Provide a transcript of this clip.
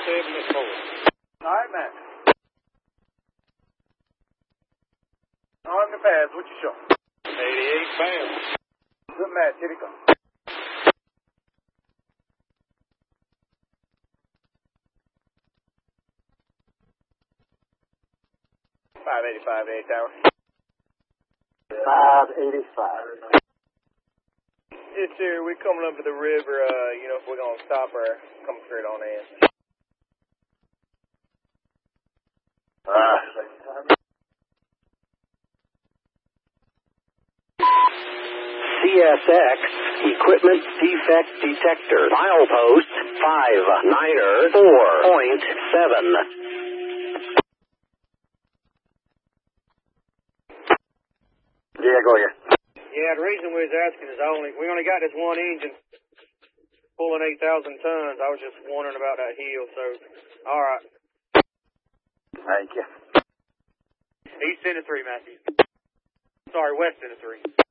4. All right, man. On the pads, what you show? 88 pounds. Good match, here it comes. $585, 8 hours. 585. Yes, sir. We're coming up to the river. If we're going to stop or come straight on in. CSX Equipment Defect Detector. Milepost 594.7. Yeah, go ahead. Yeah, the reason we was asking is we only got this one engine pulling 8,000 tons. I was just wondering about that heel, so, all right. Thank you. East Center 3, Matthew. Sorry, West Center 3.